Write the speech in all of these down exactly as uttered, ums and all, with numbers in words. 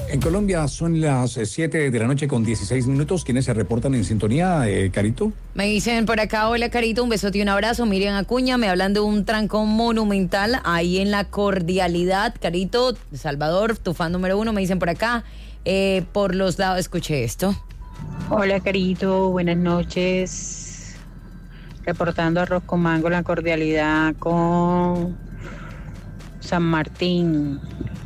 En Colombia son las siete de la noche con dieciséis minutos. ¿Quiénes se reportan en sintonía, eh, Carito? Me dicen por acá, hola Carito, un besote y un abrazo. Miriam Acuña, me hablan de un trancón monumental ahí en la Cordialidad. Carito, Salvador, tu fan número uno, me dicen por acá. Eh, por los lados, escuché esto. Hola Carito, buenas noches. Reportando arroz con mango, la Cordialidad con San Martín.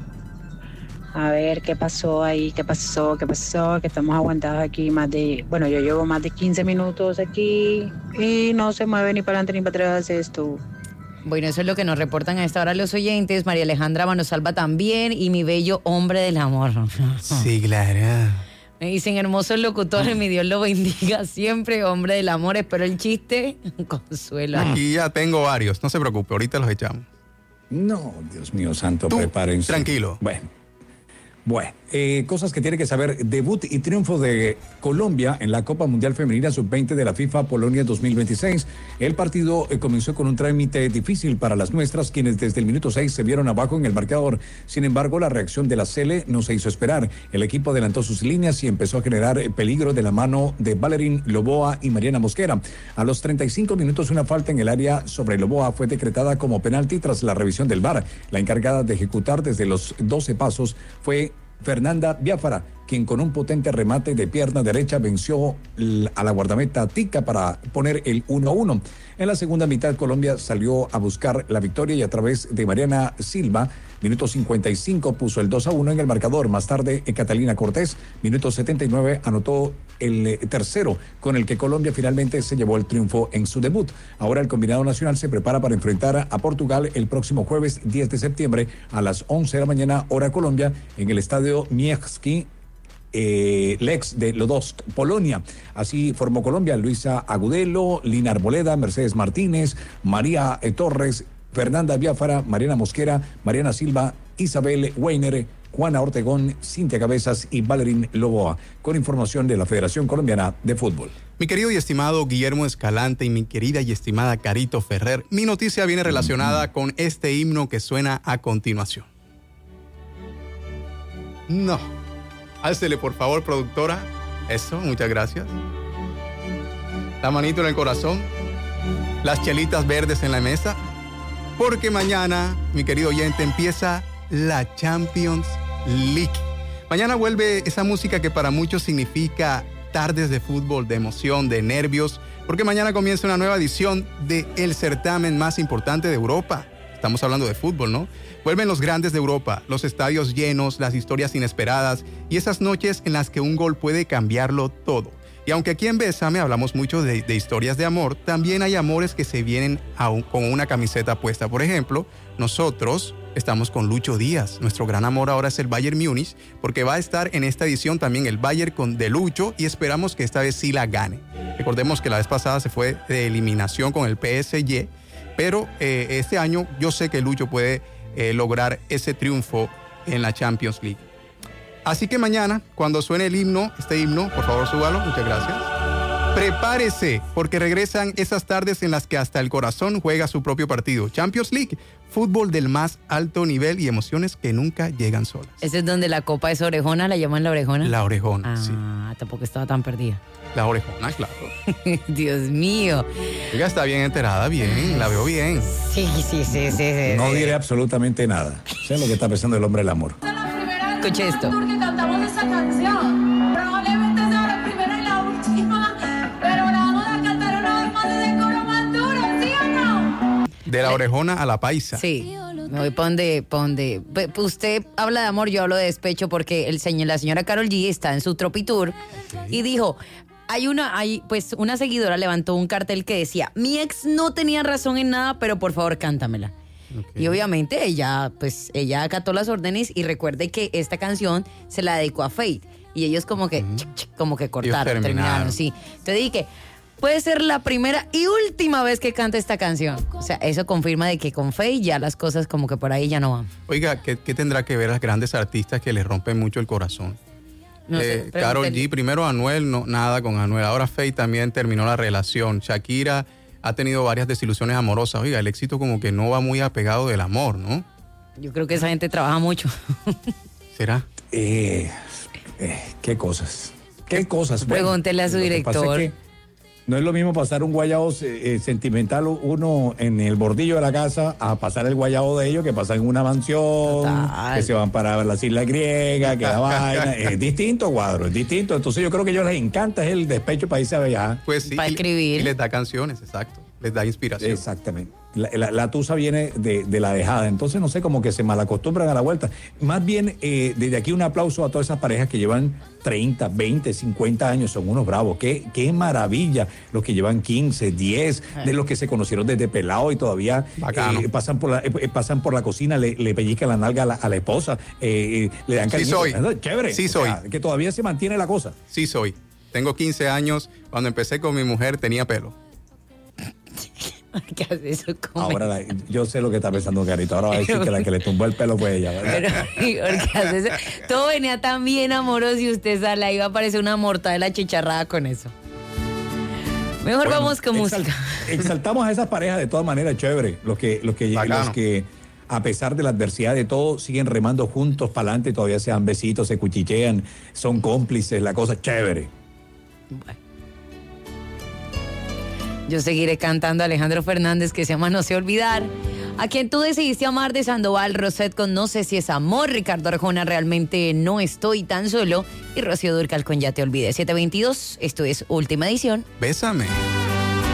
A ver qué pasó ahí, qué pasó, qué pasó, que estamos aguantados aquí más de, bueno, yo llevo más de quince minutos aquí y no se mueve ni para adelante ni para atrás esto. Bueno, eso es lo que nos reportan a esta hora los oyentes. María Alejandra Manosalva también y mi bello hombre del amor. Sí, claro. Me dicen, hermosos locutores, mi Dios lo bendiga siempre, hombre del amor. Espero el chiste, Consuelo. Aquí ya tengo varios, no se preocupe, ahorita los echamos. No, Dios mío santo, Tú, prepárense. tranquilo. Bueno. Bueno, eh, cosas que tiene que saber. Debut y triunfo de Colombia en la Copa Mundial Femenina sub veinte de la FIFA Polonia dos mil veintiséis. El partido eh, comenzó con un trámite difícil para las nuestras, quienes desde el minuto seis se vieron abajo en el marcador. Sin embargo, la reacción de la Sele no se hizo esperar. El equipo adelantó sus líneas y empezó a generar peligro de la mano de Valerín Loboa y Mariana Mosquera. A los treinta y cinco minutos, una falta en el área sobre Loboa fue decretada como penalti tras la revisión del V A R. La encargada de ejecutar desde los doce pasos fue Fernanda Biafara, quien con un potente remate de pierna derecha venció a la guardameta Tica para poner el uno a uno. En la segunda mitad, Colombia salió a buscar la victoria y a través de Mariana Silva, minuto cincuenta y cinco, puso el dos a uno en el marcador. Más tarde, Catalina Cortés, minuto setenta y nueve, anotó el tercero, con el que Colombia finalmente se llevó el triunfo en su debut. Ahora el combinado nacional se prepara para enfrentar a Portugal el próximo jueves diez de septiembre a las once de la mañana, hora Colombia, en el estadio Miejski Eh, Lex de Lodowsk, Polonia. Así formó Colombia: Luisa Agudelo, Lina Arboleda, Mercedes Martínez, María eh, Torres, Fernanda Biafara, Mariana Mosquera, Mariana Silva, Isabel Weiner, Juana Ortegón, Cintia Cabezas y Valerín Loboa, con información de la Federación Colombiana de Fútbol. Mi querido y estimado Guillermo Escalante y mi querida y estimada Carito Ferrer, mi noticia viene relacionada con este himno que suena a continuación. No. Álcele, por favor, productora. Eso, muchas gracias. La manito en el corazón. Las chelitas verdes en la mesa. Porque mañana, mi querido oyente, empieza la Champions League. Mañana vuelve esa música que para muchos significa tardes de fútbol, de emoción, de nervios. Porque mañana comienza una nueva edición del certamen más importante de Europa. Estamos hablando de fútbol, ¿no? Vuelven los grandes de Europa, los estadios llenos, las historias inesperadas y esas noches en las que un gol puede cambiarlo todo. Y aunque aquí en Bésame hablamos mucho de, de historias de amor, también hay amores que se vienen a un, con una camiseta puesta. Por ejemplo, nosotros estamos con Lucho Díaz. Nuestro gran amor ahora es el Bayern Múnich, porque va a estar en esta edición también el Bayern con, de Lucho, y esperamos que esta vez sí la gane. Recordemos que la vez pasada se fue de eliminación con el P S G, pero eh, este año yo sé que Lucho puede eh, lograr ese triunfo en la Champions League. Así que mañana, cuando suene el himno, este himno, por favor súbalo, muchas gracias. Prepárese, porque regresan esas tardes en las que hasta el corazón juega su propio partido. Champions League, fútbol del más alto nivel y emociones que nunca llegan solas. ¿Ese es donde la copa es orejona? ¿La llaman la orejona? La orejona, ah, sí. Ah, tampoco estaba tan perdida. La orejona, claro. Dios mío. Oiga, está bien enterada, bien, la veo bien. Sí, sí, sí, sí. sí no sí. diré absolutamente nada. Sé lo que está pensando el hombre del amor. Escuche esto. Que cantamos esa canción. Probablemente sea la primera y la última, pero la vamos a cantar una vez más desde coro más duro, ¿sí o no? De la orejona a la paisa. Sí. Me voy para donde, pa donde. Usted habla de amor, yo hablo de despecho, porque el señor, la señora Karol G está en su Tropitour y dijo. Hay una, hay, pues una seguidora levantó un cartel que decía: mi ex no tenía razón en nada, pero por favor cántamela. Okay. Y obviamente ella, pues ella acató las órdenes, y recuerde que esta canción se la dedicó a Fate y ellos como que, uh-huh. chic, chic, como que cortaron, terminaron. terminaron, sí. Entonces dije, puede ser la primera y última vez que cante esta canción. O sea, eso confirma de que con Fate ya las cosas como que por ahí ya no van. Oiga, ¿qué, qué tendrá que ver las grandes artistas que les rompen mucho el corazón? No sé, eh, Karol G, primero Anuel, no, nada con Anuel. Ahora Faye también terminó la relación. Shakira ha tenido varias desilusiones amorosas. Oiga, el éxito como que no va muy apegado del amor, ¿no? Yo creo que esa gente trabaja mucho. ¿Será? Eh, eh, qué cosas. Qué cosas. Bueno, Pregúntele a su lo que pasa director. es que no es lo mismo pasar un guayabo eh, sentimental uno en el bordillo de la casa a pasar el guayabo de ellos que pasan en una mansión, Total. que se van para las islas griegas, que la vaina. Es distinto, cuadro, es distinto. Entonces yo creo que a ellos les encanta es el despecho para irse a viajar. Pues sí. Para y- escribir. Y les da canciones, exacto. Les da inspiración. Exactamente. La, la- la tusa viene de, de la dejada, entonces no sé, como que se malacostumbran a la vuelta. Más bien, eh, desde aquí un aplauso a todas esas parejas que llevan treinta, veinte, cincuenta años, son unos bravos. Qué, qué maravilla los que llevan quince, diez, de los que se conocieron desde pelado y todavía Bacano. eh, pasan, por la, eh, pasan por la cocina, le, le pellizcan la nalga a la, a la esposa, eh, eh, le dan Sí cariño. soy. Chévere. Sí O sea, soy. que todavía se mantiene la cosa. Sí soy. Tengo quince años. Cuando empecé con mi mujer tenía pelo. ¿Qué hace eso con Ahora la- yo sé lo que está pensando Carito. Ahora va a decir que la que le tumbó el pelo fue ella, ¿verdad? Pero, ¿por qué hace eso? Todo venía tan bien amoroso y usted sale, iba a parecer una mortadela chicharrada con eso. Mejor Bueno, vamos con exal- música. Exaltamos a esas parejas de todas maneras, chévere. Los que, los que, Bacano. los que a pesar de la adversidad de todo, siguen remando juntos para adelante, todavía se dan besitos, se cuchichean, son cómplices, la cosa chévere. Yo seguiré cantando a Alejandro Fernández, que se llama No sé olvidar. A quien tú decidiste amar, de Sandoval, Rosette con No sé si es amor, Ricardo Arjona, Realmente no estoy tan solo, y Rocío Dúrcal con Ya te olvidé. siete veintidós, esto es Última Edición. Bésame.